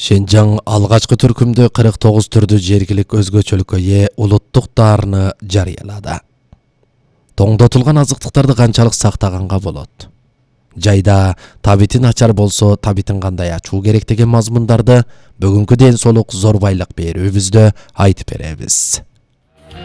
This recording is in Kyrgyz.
Шинжаң алгачкы түркүмдө 49 түрдүү жергилик өзгөчөлүккө ээ улуттук даарыны жарыялады. Тоңдотулган азыктыктарды канчалык сактаганга болот? Жайда табити начар болсо табитин кандай ачуу керек деген мазмундарды бүгүнкү ден соолук зор байлык берүүбүздө айтып беребиз.